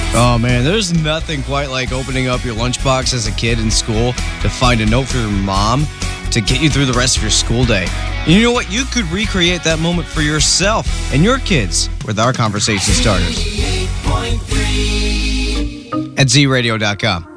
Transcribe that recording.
Oh, man, there's nothing quite like opening up your lunchbox as a kid in school to find a note from your mom to get you through the rest of your school day. And you know what? You could recreate that moment for yourself and your kids with our conversation starters at zradio.com.